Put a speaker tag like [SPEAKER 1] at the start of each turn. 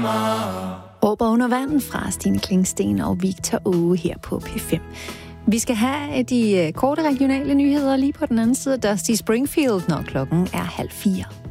[SPEAKER 1] Råber under vandet fra Stine Klingsten og Victor Åge her på P5. Vi skal have de korte regionale nyheder lige på den anden side af Dusty Springfield, når klokken er 3:30.